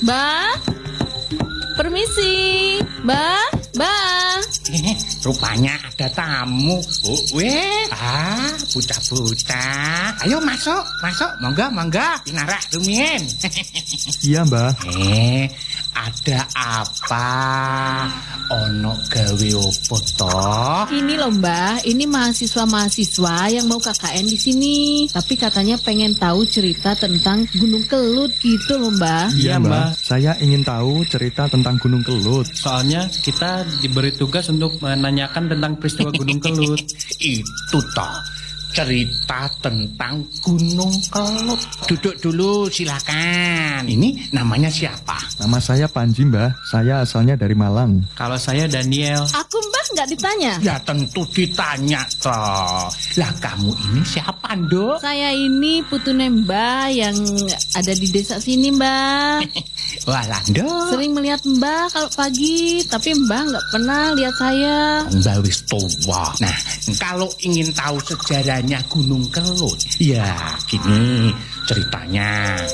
Mbak, permisi. Mbak. Rupanya ada tamu. Bocah-bocah. Ayo masuk. Monggo. Pinarak rumien. Iya, Mbah. Ada apa? Ono gawe opo toh? Ini loh Mbak, ini mahasiswa-mahasiswa yang mau KKN di sini. Tapi katanya pengen tahu cerita tentang Gunung Kelut gitu loh Mbak. Iya, Mbah. Saya ingin tahu cerita tentang Gunung Kelut. Soalnya kita diberi tugas untuk menanyakan tentang peristiwa Gunung Kelut. Itu toh. Cerita tentang Gunung Kelut. Duduk dulu silakan. Ini namanya siapa? Nama saya Panji, Mbah. Saya asalnya dari Malang. Kalau saya Daniel. Aku Mbak nggak ditanya. Ya tentu ditanya toh. Lah kamu ini siapa, Nduk? Saya ini putune Mbak yang ada di desa sini Mbak. Walah, Nduk. Sering melihat Mbak kalau pagi, tapi Mbak nggak pernah lihat saya. Mbak wis tua. Nah, kalau ingin tahu sejarahnya Gunung Kelut, ya gini ceritanya.